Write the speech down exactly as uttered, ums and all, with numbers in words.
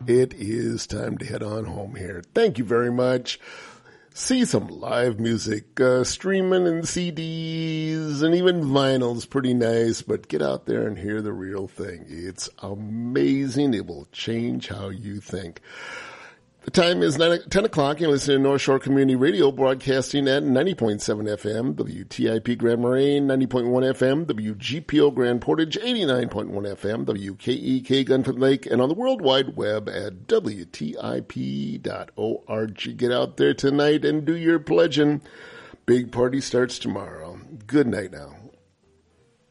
it is time to head on home here. Thank you very much. See some live music, uh, streaming and C Ds and even vinyls, pretty nice, but get out there and hear the real thing. It's amazing. It will change how you think. The time is nine, ten o'clock. You're listening to North Shore Community Radio, broadcasting at ninety point seven F M, W T I P Grand Moraine, ninety point one F M, W G P O Grand Portage, eighty-nine point one F M, W K E K Gunford Lake, and on the World Wide Web at W T I P dot org. Get out there tonight and do your pledging. Big party starts tomorrow. Good night now.